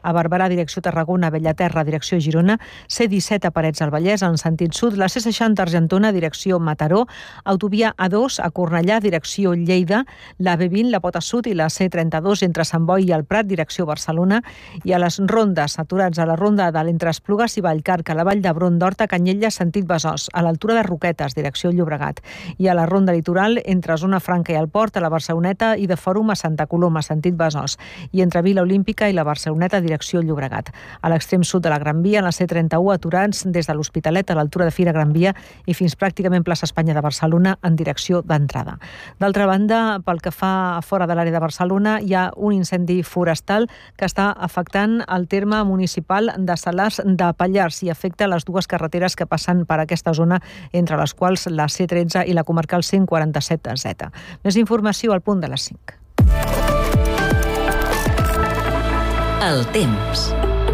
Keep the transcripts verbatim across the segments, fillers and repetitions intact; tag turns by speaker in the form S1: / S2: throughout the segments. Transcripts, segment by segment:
S1: a Barberà, direcció Tarragona, Bellaterra, direcció Girona, C disset a Parets del Vallès, en sentit sud, la C seixanta a Argentona, direcció Mataró, autovia A dos a Cornellà, direcció Lleida, la B vint, la Pota Sud i la C trenta-dos entre Sant Boi i el Prat, direcció Barcelona, i a les rondes aturats a la ronda de l'entre Esplugues i Vallcarca, a la Vall d'Hebron d'Horta, Canyelles, sentit Besòs, a l'altura de Roquetes, direcció Llobregat, i a la ronda litoral entre Zona Franca i el Port, a la Barceloneta i de Fòrum a Santa Coloma, sentit Besòs, i entre Vila Olímpica i la Barceloneta, direcció Llobregat. A l'extrem sud de la Gran Via, en la C trenta-u, aturats des de l'Hospitalet a l'altura de Fira Gran Via i fins pràcticament plaça Espanya de Barcelona en direcció d'entrada. D'altra banda, pel que fa fora de l'àrea de Barcelona, hi ha un incendi forestal que està afectant el terme municipal de Salàs de Pallars i afecta les dues carreteres que passen per aquesta zona, entre les quals la C tretze i la comarcal cent quaranta-set Z. Més informació al punt de les cinc.
S2: El temps.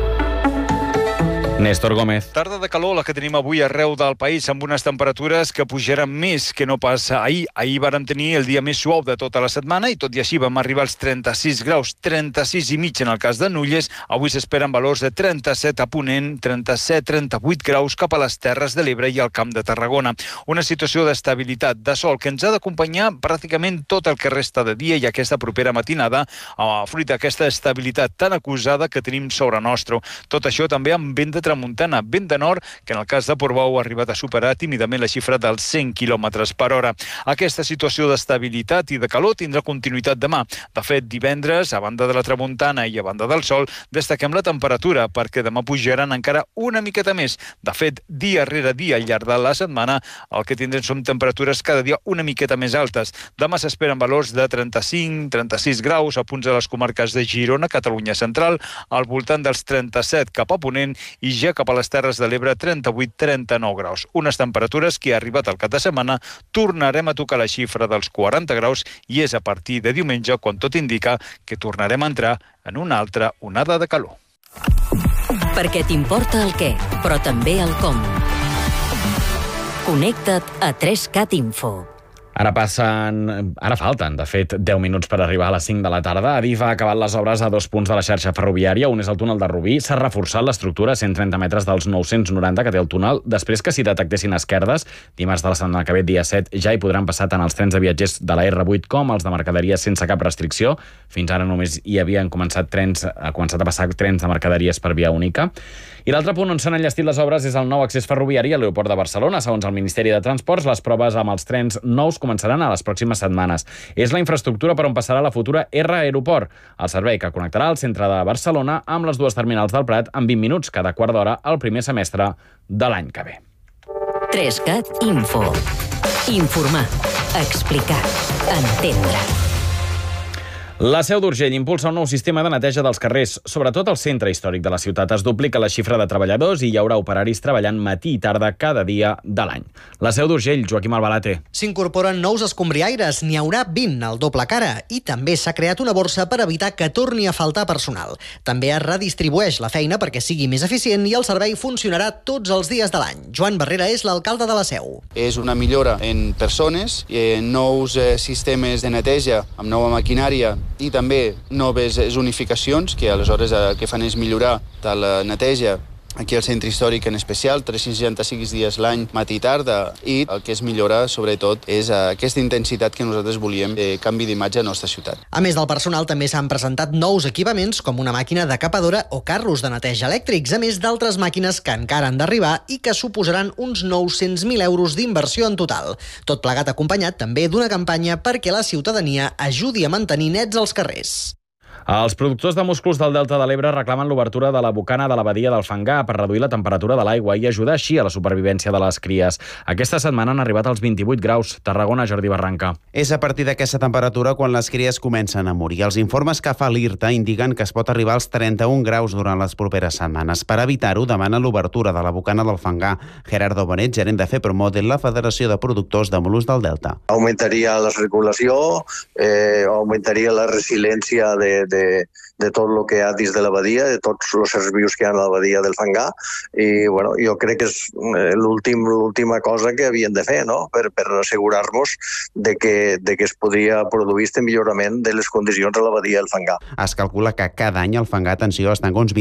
S3: Néstor Gómez.
S4: Tarda de calor la que tenim avui arreu del país, amb unes temperatures que pujaran més que no pas ahir. Ahir vàrem tenir el dia més suau de tota la setmana i tot i així vam arribar als trenta-sis graus, trenta-sis i mig en el cas de Nulles. Avui s'esperen valors de trenta-set a Ponent, trenta-set a trenta-vuit graus cap a les Terres de l'Ebre i al Camp de Tarragona. Una situació d'estabilitat, de sol, que ens ha d'acompanyar pràcticament tot el que resta de dia i aquesta propera matinada, fruit d'aquesta estabilitat tan acusada que tenim sobre nostre. Tot això també amb vent de tramuntana, vent de nord, que en el cas de Portbou ha arribat a superar tímidament la xifra dels cent quilòmetres per hora. Aquesta situació d'estabilitat i de calor tindrà continuïtat demà. De fet, divendres, a banda de la tramuntana i a banda del sol, destaquem la temperatura, perquè demà pujaran encara una miqueta més. De fet, dia rere dia al llarg de la setmana, el que tindrem són temperatures cada dia una miqueta més altes. Demà s'esperen valors de trenta-cinc a trenta-sis graus a punts de les comarques de Girona, Catalunya Central, al voltant dels trenta-set cap a Ponent i ja cap a les Terres de l'Ebre trenta-vuit a trenta-nou graus. Unes temperatures que, arribat al cap de setmana, tornarem a tocar la xifra dels quaranta graus i és a partir de diumenge quan tot indica que tornarem a entrar en una altra onada de calor.
S2: Perquè t'importa el què, però també el com. Connecta't a tres cat Info.
S3: Ara passen... Ara falten, de fet, deu minuts per arribar a les cinc de la tarda. Adif ha acabat les obres a dos punts de la xarxa ferroviària. Un és el túnel de Rubí. S'ha reforçat l'estructura a cent trenta metres dels nou-cents noranta que té el túnel. Després que s'hi detectessin esquerdes, dimarts de la setmana que ve, dia set, ja hi podran passar tant els trens de viatgers de la erre vuit com els de mercaderies sense cap restricció. Fins ara només hi havien començat trens, ha començat a passar trens de mercaderies per via única. I l'altre punt on s'han enllestit les obres és el nou accés ferroviari a l'aeroport de Barcelona. Segons el Ministeri de Transports, les proves amb els trens nous començaran a les pròximes setmanes. És la infraestructura per on passarà la futura R Aeroport, el servei que connectarà el centre de Barcelona amb les dues terminals del Prat en vint minuts cada quart d'hora al primer semestre de l'any que ve.
S2: tres cat Info. Informar, explicar, entendre.
S3: La Seu d'Urgell impulsa un nou sistema de neteja dels carrers, sobretot al centre històric de la ciutat. Es duplica la xifra de treballadors i hi haurà operaris treballant matí i tarda cada dia de l'any. La Seu d'Urgell, Joaquim Albalate.
S5: S'incorporen nous escombriaires, n'hi haurà vint al doble cara, i també s'ha creat una borsa per evitar que torni a faltar personal. També es redistribueix la feina perquè sigui més eficient i el servei funcionarà tots els dies de l'any. Joan Barrera és l'alcalde de la Seu.
S6: És una millora en persones, en nous eh, sistemes de neteja, amb nova maquinària, i també noves zonificacions, que aleshores el que fan és millorar de la neteja aquí al centre històric en especial, tres-cents seixanta-sis dies l'any, matí i tarda, i el que es millora, sobretot, és aquesta intensitat que nosaltres volíem de canvi d'imatge a la nostra ciutat.
S5: A més del personal, també s'han presentat nous equipaments, com una màquina decapadora o carros de neteja elèctrics, a més d'altres màquines que encara han d'arribar i que suposaran uns nou-cents mil euros d'inversió en total. Tot plegat acompanyat també d'una campanya perquè la ciutadania ajudi a mantenir nets els carrers.
S3: Els productors de musclos del Delta de l'Ebre reclamen l'obertura de la bocana de la badia del Fangar per reduir la temperatura de l'aigua i ajudar així a la supervivència de les cries. Aquesta setmana han arribat als vint-i-vuit graus. Tarragona, Jordi Barranca.
S7: És a partir d'aquesta temperatura quan les cries comencen a morir. Els informes que fa l'IRTA indiquen que es pot arribar als trenta-un graus durant les properes setmanes. Per evitar-ho, demana l'obertura de la bocana del Fangar. Gerardo Bonet, gerent de FEPROMO de la Federació de Productors de Mol·luscs del Delta.
S8: Augmentaria la circulació, eh, augmentaria la resiliència de De, de tot el que hi ha dins de la badia, de tots els éssers vius que hi ha a la badia del Fangar, i bueno, jo crec que és l'últim, l'última cosa que havien de fer, no? per, per assegurar-nos de que, de que es podria produir aquest millorament de les condicions a la badia del Fangar.
S7: Es calcula que cada any el Fangar, atenció, està en uns